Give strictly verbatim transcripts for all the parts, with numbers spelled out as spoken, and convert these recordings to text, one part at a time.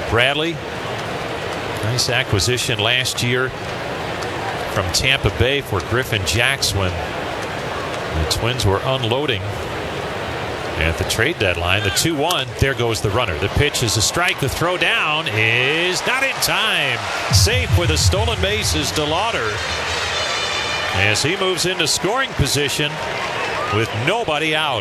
Bradley, nice acquisition last year from Tampa Bay for Griffin Jacks when the Twins were unloading at the trade deadline. The two one, there goes the runner. The pitch is a strike. The throw down is not in time. Safe with a stolen base is DeLauder as he moves into scoring position with nobody out.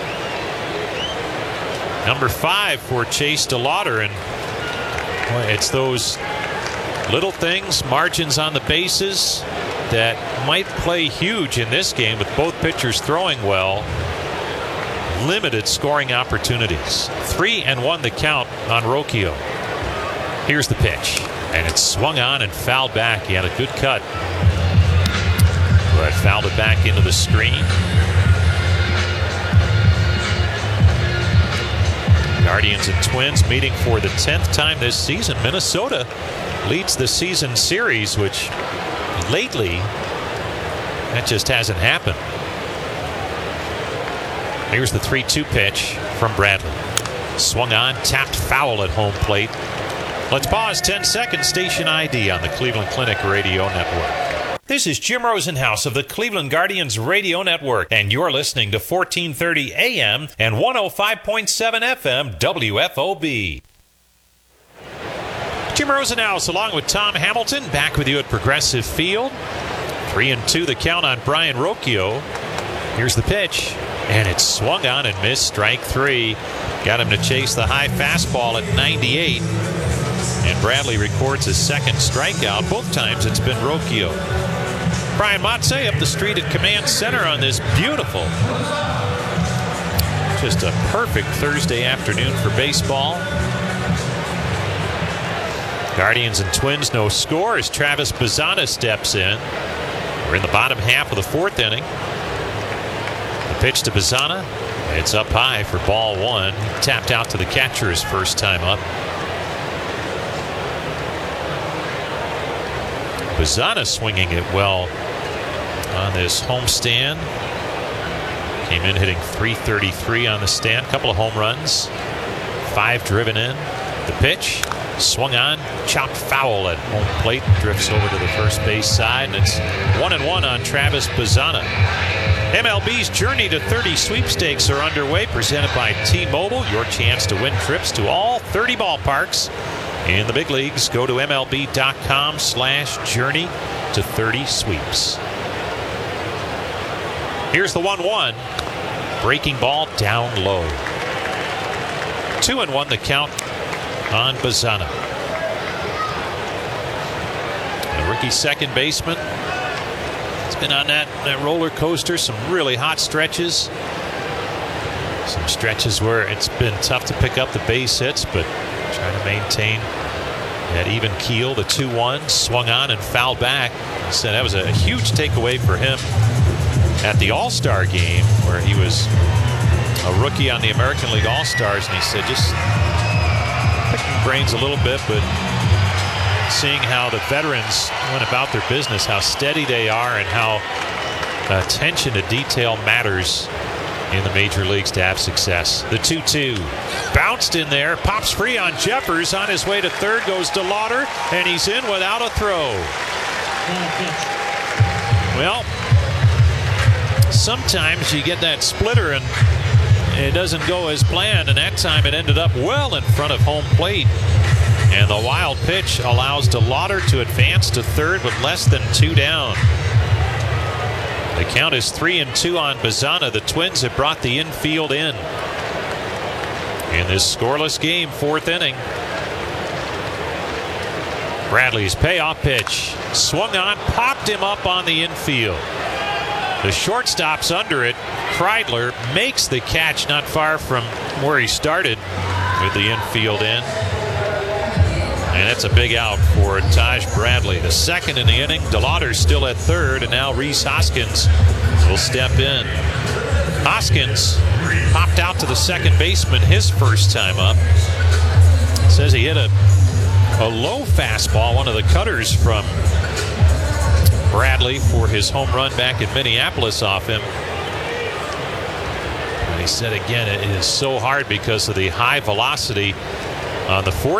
Number five for Chase DeLauder, and boy, it's those little things, margins on the bases, that might play huge in this game with both pitchers throwing well. Limited scoring opportunities. Three and one the count on Rocchio. Here's the pitch, and it's swung on and fouled back. He had a good cut, but fouled it back into the screen. Guardians and Twins meeting for the tenth time this season. Minnesota leads the season series, which lately that just hasn't happened. Here's the three two pitch from Bradley. Swung on, tapped foul at home plate. Let's pause ten seconds. Station I D on the Cleveland Clinic Radio Network. This is Jim Rosenhaus of the Cleveland Guardians Radio Network, and you're listening to fourteen thirty A M and one oh five point seven F M W F O B. Jim Rosenhaus along with Tom Hamilton back with you at Progressive Field. Three and two the count on Brayan Rocchio. Here's the pitch, and it's swung on and missed. Strike three. Got him to chase the high fastball at ninety-eight. And Bradley records his second strikeout. Both times it's been Rocchio. Brian Motze up the street at Command Center on this beautiful, just a perfect Thursday afternoon for baseball. Guardians and Twins no score as Travis Bazzana steps in. We're in the bottom half of the fourth inning. The pitch to Bazzana. It's up high for ball one. He tapped out to the catcher his first time up. Bazzana swinging it well on this homestand. Came in hitting three thirty-three on the stand. Couple of home runs. Five driven in. The pitch. Swung on, chopped foul at home plate, drifts over to the first base side, and it's one and one on Travis Bazzana. M L B's Journey to thirty sweepstakes are underway, presented by T-Mobile. Your chance to win trips to all thirty ballparks in the big leagues. Go to M L B dot com slash journey to thirty sweeps. Here's the one one. Breaking ball down low. Two and one the count on Bazzana. The rookie second baseman has been on that, that roller coaster. Some really hot stretches. Some stretches where it's been tough to pick up the base hits, but trying to maintain that even keel. The two one swung on and fouled back. He said that was a huge takeaway for him at the All-Star game, where he was a rookie on the American League All-Stars, and he said just picking brains a little bit, but seeing how the veterans went about their business, how steady they are, and how attention to detail matters in the major leagues to have success. The two two bounced in there, pops free on Jeffers. On his way to third goes DeLauder, and he's in without a throw. Well, sometimes you get that splitter and it doesn't go as planned, and that time it ended up well in front of home plate. And the wild pitch allows DeLauder to advance to third with less than two down. The count is three and two on Bazzana. The Twins have brought the infield in. In this scoreless game, fourth inning. Bradley's payoff pitch. Swung on, popped him up on the infield. The shortstop's under it. Kreidler makes the catch not far from where he started with the infield in. And it's a big out for Taj Bradley. The second in the inning. DeLauder's still at third, and now Rhys Hoskins will step in. Hoskins popped out to the second baseman his first time up. Says he hit a, a low fastball, one of the cutters from Bradley for his home run back in Minneapolis off him. And he said again, it is so hard because of the high velocity on the four